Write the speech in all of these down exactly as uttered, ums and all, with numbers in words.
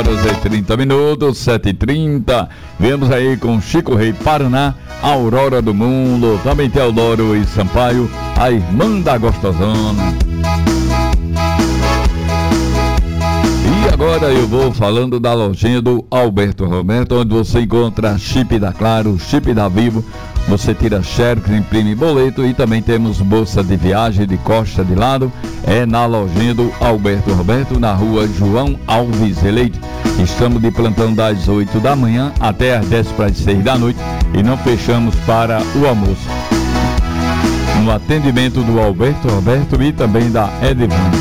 horas e trinta minutos, sete e trinta. Viemos aí com Chico Rei Paraná, Aurora do Mundo, também Teodoro e Sampaio, a irmã da Gostosona. E agora eu vou falando da lojinha do Alberto Roberto, onde você encontra chip da Claro, chip da Vivo. Você tira xerox, imprime boleto e também temos bolsa de viagem de costa de lado. É na lojinha do Alberto Roberto, na rua João Alves Eleito. Estamos de plantão das oito da manhã até às dez para as seis da noite e não fechamos para o almoço. No atendimento do Alberto Roberto e também da Edvan.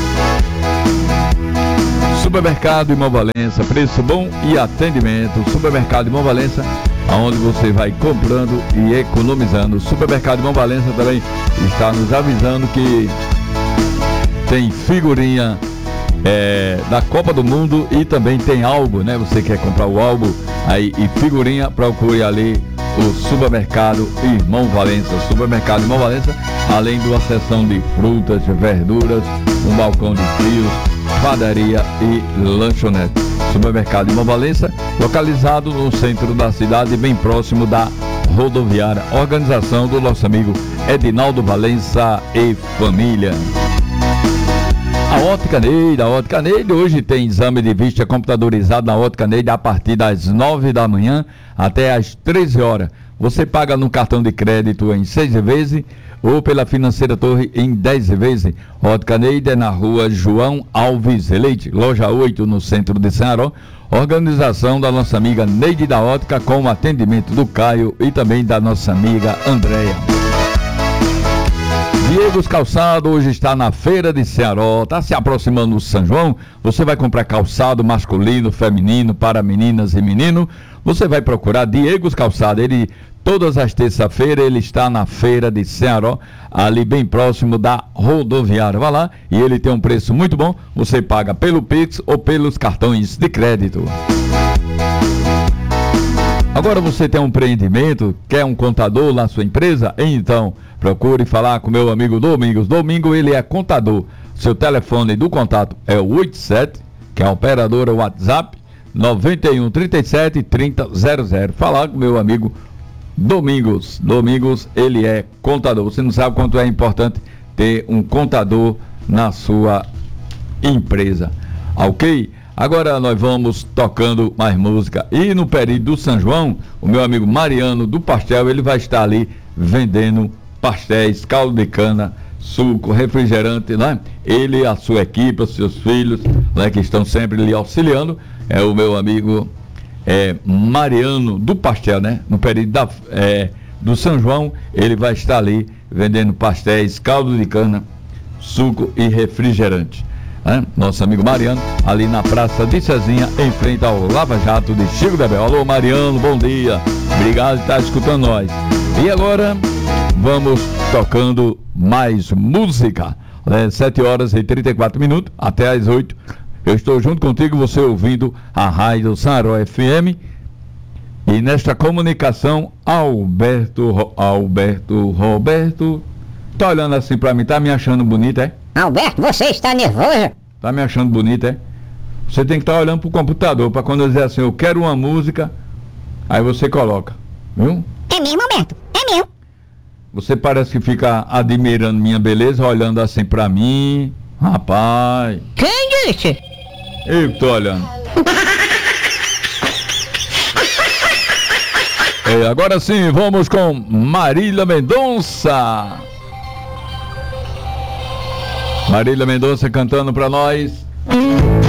Supermercado Irmão Valença, preço bom e atendimento. Supermercado Irmão Valença, onde você vai comprando e economizando. Supermercado Irmão Valença também está nos avisando que tem figurinha é, da Copa do Mundo e também tem álbum, né? Você quer comprar o álbum aí e figurinha, procure ali o Supermercado Irmão Valença. Supermercado Irmão Valença, além de uma seção de frutas, verduras, um balcão de frios, padaria e lanchonete. Supermercado Irmão Valença, localizado no centro da cidade, bem próximo da rodoviária. Organização do nosso amigo Edinaldo Valença e família. A Ótica Neide, a Ótica Neide hoje tem exame de vista computadorizado na Ótica Neide a partir das nove da manhã até às treze horas. Você paga no cartão de crédito em seis vezes ou pela Financeira Torre em dez vezes. Ótica Neide é na rua João Alves Eleite, loja oito, no centro de Ceará. Organização da nossa amiga Neide da Ótica, com o atendimento do Caio e também da nossa amiga Andréia. Diegos Calçado hoje está na Feira de Ceará, está se aproximando do São João. Você vai comprar calçado masculino, feminino, para meninas e menino. Você vai procurar Diegos Calçado. Ele, todas as terças-feiras, ele está na Feira de Ceará, ali bem próximo da rodoviária. Vai lá e ele tem um preço muito bom. Você paga pelo Pix ou pelos cartões de crédito. Agora você tem um empreendimento, quer um contador na sua empresa? Então, procure falar com meu amigo Domingos. Domingo, ele é contador. Seu telefone do contato é o oitenta e sete, que é a operadora WhatsApp, noventa e um, trinta e sete, trinta, zero zero. Falar com meu amigo Domingos. Domingos, ele é contador. Você não sabe quanto é importante ter um contador na sua empresa. Ok? Agora nós vamos tocando mais música. E no período do São João, o meu amigo Mariano do Pastel, ele vai estar ali vendendo pastéis, caldo de cana, suco, refrigerante, né? Ele, a sua equipe, os seus filhos, né, que estão sempre lhe auxiliando. É o meu amigo é, Mariano do Pastel, né? No período da, é, do São João, ele vai estar ali vendendo pastéis, caldo de cana, suco e refrigerante. É? Nosso amigo Mariano, ali na Praça de Cezinha, em frente ao Lava Jato de Chico Bebel. Alô, Mariano, bom dia. Obrigado por estar escutando nós. E agora, vamos tocando mais música. É, sete horas e trinta e quatro minutos, até às oito. Eu estou junto contigo, você ouvindo a Rádio Ceará F M. E nesta comunicação, Alberto, Alberto, Roberto. Tá olhando assim pra mim, tá me achando bonito, é? Alberto, você está nervoso? Tá me achando bonito, é? Você tem que estar olhando pro computador, pra quando eu dizer assim, eu quero uma música, aí você coloca, viu? É mesmo, Alberto, é mesmo. Você parece que fica admirando minha beleza, olhando assim pra mim. Rapaz. Quem disse? Eu que tô olhando. É, agora sim, vamos com Marília Mendonça. Marília Mendonça cantando pra nós.